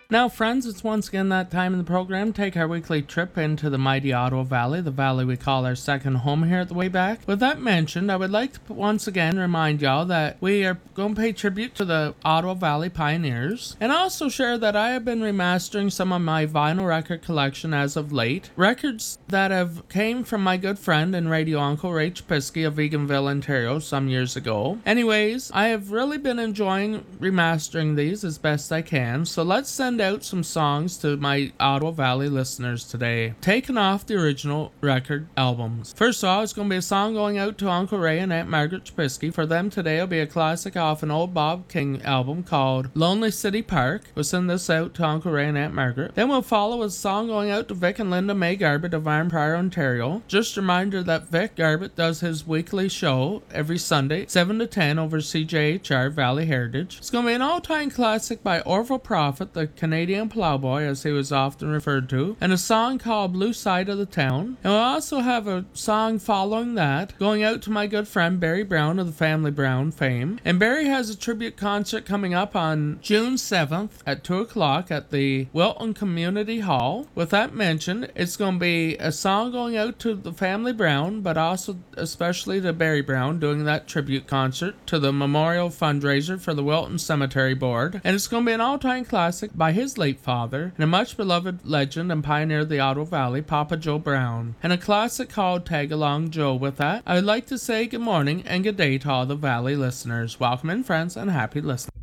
Now, friends, it's once again that time in the program. Take our weekly trip into the mighty Ottawa Valley, the valley we call our second home here at the Wayback. With that mentioned, I would like to once again remind y'all that we are going to pay tribute to the Ottawa Valley Pioneers, and also share that I have been remastering some of my vinyl record collection as of late. Records that have came from my good friend and radio uncle Ray Chapisky of Eganville, Ontario, some years ago. Anyways, I have really been enjoying remastering these as best I can, so let's send out some songs to my Ottawa Valley listeners today, taken off the original record albums. First off, it's going to be a song going out to Uncle Ray and Aunt Margaret Chapisky. For them today, will be a classic off an old Bob King album called Lonely City Park. We'll send this out to Uncle Ray and Aunt Margaret. Then we'll follow with a song going out to Vic and Linda May Garbett of Arnprior, Ontario. Just a reminder that Vic Garbett does his weekly show every Sunday, 7 to 10 over CJHR Valley Heritage. It's going to be an all-time classic by Orville Prophet, the Canadian plowboy as he was often referred to, and a song called Blue Side of the Town. And we'll also have a song following that going out to my good friend Barry Brown of the Family Brown fame. And Barry has a tribute concert coming up on June 7th at 2 o'clock at the Wilton Community Hall. With that mentioned, it's going to be a song going out to the Family Brown, but also especially to Barry Brown doing that tribute concert to the memorial fundraiser for the Wilton Cemetery Board. And it's going to be an all-time classic by his late father and a much beloved legend and pioneer of the Ottawa Valley, Papa Joe Brown, and a classic called Tag Along Joe. With that, I would like to say good morning and good day to all the Valley listeners. Welcome in, friends, and happy listening.